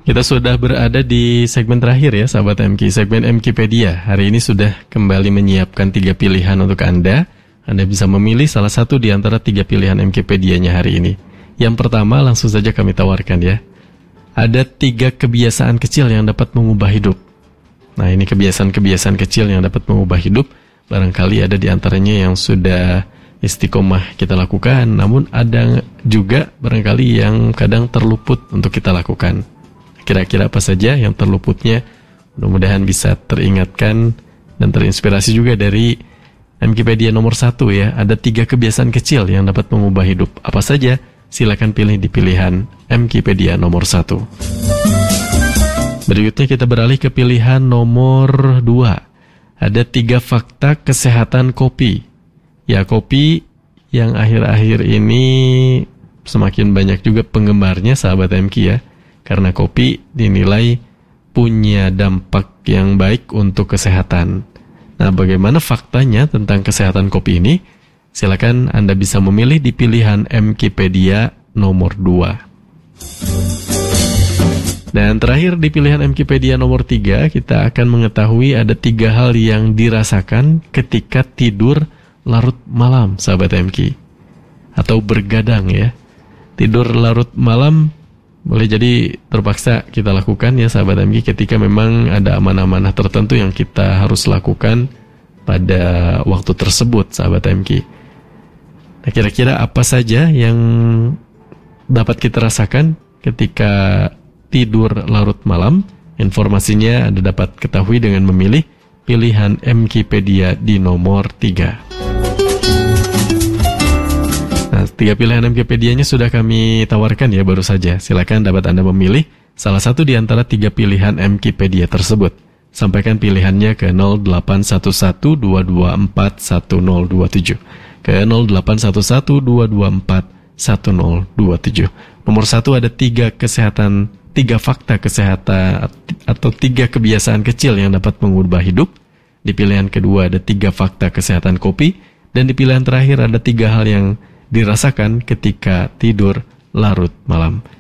Kita sudah berada di segmen terakhir ya sahabat MQ, segmen MQpedia. Hari ini sudah kembali menyiapkan 3 pilihan untuk Anda. Anda bisa memilih salah satu di antara 3 pilihan MQpedia-nya hari ini. Yang pertama langsung saja kami tawarkan ya. Ada 3 kebiasaan kecil yang dapat mengubah hidup. Nah ini kebiasaan-kebiasaan kecil yang dapat mengubah hidup. Barangkali ada di antaranya yang sudah istiqomah kita lakukan, namun ada juga barangkali yang kadang terluput untuk kita lakukan. Kira-kira apa saja yang terluputnya? Mudah-mudahan bisa teringatkan dan terinspirasi juga dari MQpedia nomor 1 ya. Ada 3 kebiasaan kecil yang dapat mengubah hidup. Apa saja? Silakan pilih di pilihan MQpedia nomor 1. Berikutnya kita beralih ke pilihan nomor 2. Ada 3 fakta kesehatan kopi. Ya, kopi yang akhir-akhir ini semakin banyak juga penggemarnya sahabat MQ ya. Karena kopi dinilai punya dampak yang baik untuk kesehatan. Nah, bagaimana faktanya tentang kesehatan kopi ini? Silakan Anda bisa memilih di pilihan MQpedia nomor 2. Dan terakhir di pilihan MQpedia nomor 3, kita akan mengetahui ada 3 hal yang dirasakan ketika tidur larut malam, sahabat MQ. Atau bergadang ya. Tidur larut malam boleh jadi terpaksa kita lakukan ya sahabat MQ ketika memang ada amanah-amanah tertentu yang kita harus lakukan pada waktu tersebut sahabat MQ. Nah kira-kira apa saja yang dapat kita rasakan ketika tidur larut malam? Informasinya Anda dapat ketahui dengan memilih pilihan MQpedia di nomor 3. Nah, 3 pilihan MQpedia-nya sudah kami tawarkan ya baru saja. Silakan dapat Anda memilih salah satu di antara 3 pilihan MQpedia tersebut. Sampaikan pilihannya ke 0811-224-1027. Ke 0811-224-1027. Nomor 1 ada 3 fakta kesehatan atau 3 kebiasaan kecil yang dapat mengubah hidup. Di pilihan kedua ada 3 fakta kesehatan kopi. Dan di pilihan terakhir ada 3 hal yang dirasakan ketika tidur larut malam.